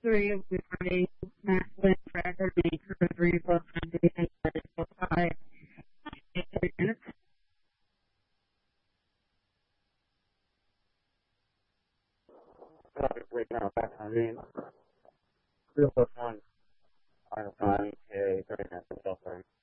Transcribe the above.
3 of Liberty, Matt Lynn, Tracker, Nature, 3 plus 90, 5, 8 minutes. Right now, back on in. 3 plus 1, final time, 30 minutes of self-time.